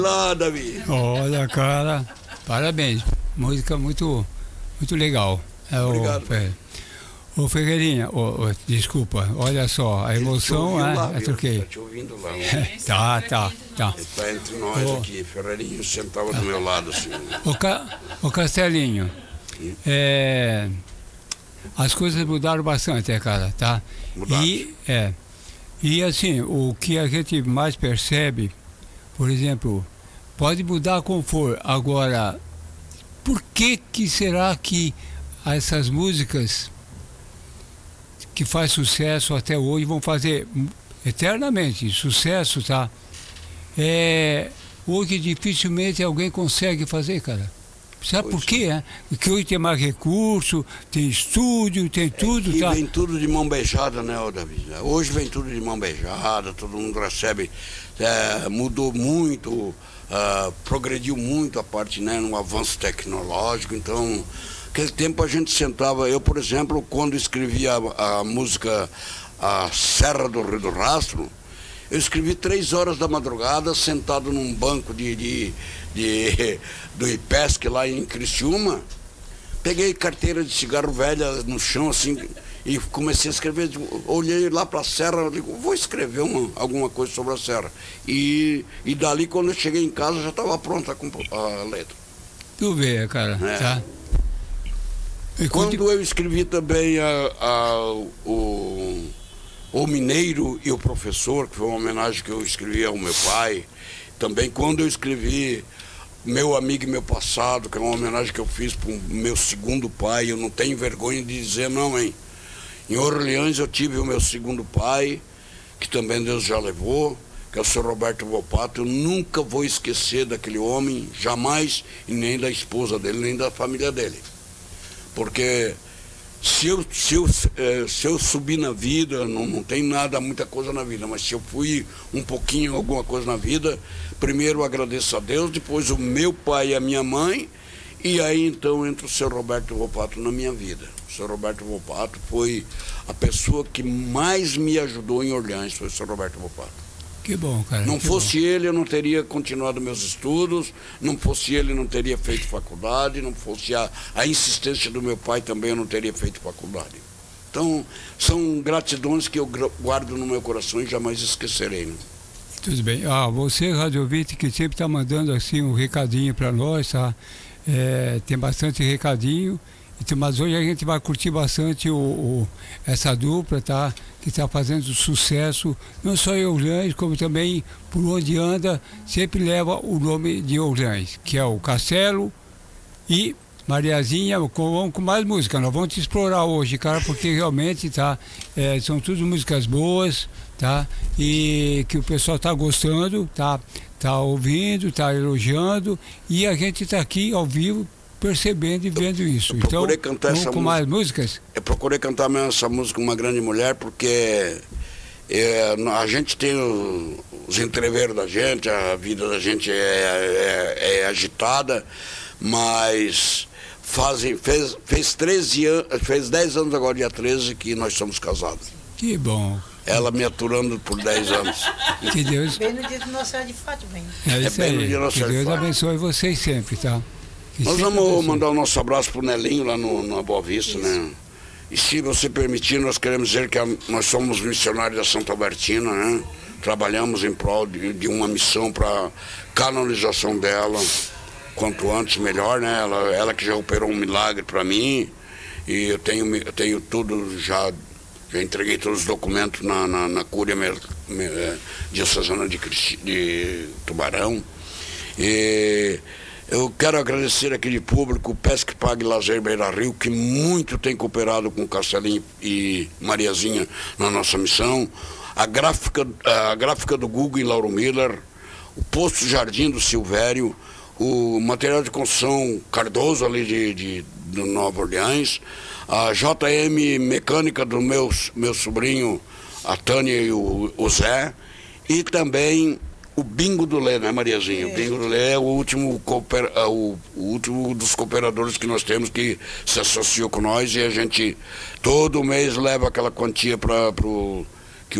Lá, Davi. Olha, cara, parabéns. Música muito, muito legal. Obrigado. Ô Ferreirinha, desculpa, olha só, a emoção, lá, eu troquei. Tá te ouvindo lá. Tá. Ele tá entre nós aqui, Ferreirinho sentava do meu lado assim. Ô Castelinho, as coisas mudaram bastante, cara, tá? Mudaram. E assim, o que a gente mais percebe, por exemplo, pode mudar como for. Agora, por que será que essas músicas que faz sucesso até hoje vão fazer eternamente sucesso, tá? Hoje dificilmente alguém consegue fazer, cara. Sabe por quê? Porque hoje tem mais recurso, tem estúdio, tem tudo, tá? Vem tudo de mão beijada, né, Davi? Hoje vem tudo de mão beijada, todo mundo recebe, mudou muito, progrediu muito a parte, né, no avanço tecnológico, então... Naquele tempo a gente sentava, eu por exemplo, quando escrevia a música A Serra do Rio do Rastro, eu escrevi 3 horas da madrugada, sentado num banco do IPESC lá em Criciúma, peguei carteira de cigarro velha no chão assim e comecei a escrever, olhei lá para a serra, digo, vou escrever alguma coisa sobre a serra. E dali quando eu cheguei em casa já estava pronta a letra. Tu vê, cara, tá? Quando eu escrevi também o Mineiro e o Professor, que foi uma homenagem que eu escrevi ao meu pai, também quando eu escrevi Meu Amigo e Meu Passado, que é uma homenagem que eu fiz para o meu segundo pai, eu não tenho vergonha de dizer não, hein? Em Orleans eu tive o meu segundo pai, que também Deus já levou, que é o Sr. Roberto Volpato. Eu nunca vou esquecer daquele homem, jamais, e nem da esposa dele, nem da família dele. Porque se eu subir na vida, não tem nada, muita coisa na vida, mas se eu fui um pouquinho, alguma coisa na vida, primeiro eu agradeço a Deus, depois o meu pai e a minha mãe, e aí então entra o Sr. Roberto Volpato na minha vida. O Sr. Roberto Volpato foi a pessoa que mais me ajudou em Orleans, foi o Sr. Roberto Volpato. Que bom, cara. Não fosse ele, eu não teria continuado meus estudos, não fosse ele, eu não teria feito faculdade, não fosse a insistência do meu pai também, eu não teria feito faculdade. Então, são gratidões que eu guardo no meu coração e jamais esquecerei. Né? Tudo bem. Você, Rádio Ouvinte, que sempre está mandando assim um recadinho para nós, tá? Tem bastante recadinho, mas hoje a gente vai curtir bastante essa dupla, tá? Que está fazendo sucesso, não só em Orleans, como também por onde anda, sempre leva o nome de Orleans, que é o Castelo e Mariazinha, com mais música. Nós vamos te explorar hoje, cara, porque realmente tá, são tudo músicas boas, tá? E que o pessoal está gostando, tá ouvindo, tá elogiando, e a gente está aqui ao vivo percebendo e vendo isso. Então, vamos com mais músicas? Eu procurei cantar mesmo essa música Uma Grande Mulher, porque a gente tem os entreveros da gente, a vida da gente é agitada, mas fez 10 anos agora, dia 13, que nós somos casados. Que bom. Ela me aturando por 10 anos. Que Deus... Bem no dia do Nosso Senhora de Fátima, hein? É isso aí. Que Deus abençoe vocês sempre, tá? Nós vamos mandar o nosso abraço pro Nelinho lá na Boa Vista, né? E se você permitir, nós queremos dizer que nós somos missionários da Santa Albertina, né? Trabalhamos em prol de uma missão para canonização dela, quanto antes melhor, né? Ela que já operou um milagre para mim, e eu tenho tudo já entreguei todos os documentos na Cúria Diocesana de Tubarão. E eu quero agradecer aquele público, o Pesque Pague Lazer Beira Rio, que muito tem cooperado com o Castelinho e Mariazinha na nossa missão. A gráfica do Google em Lauro Miller, o Posto Jardim do Silvério, o material de construção Cardoso ali do Nova Orleans, a JM Mecânica do meu sobrinho, a Tânia e o Zé, e também o Bingo do Lê, né, Mariazinha? O Bingo do Lê é o último dos cooperadores que nós temos, que se associou com nós, e a gente todo mês leva aquela quantia para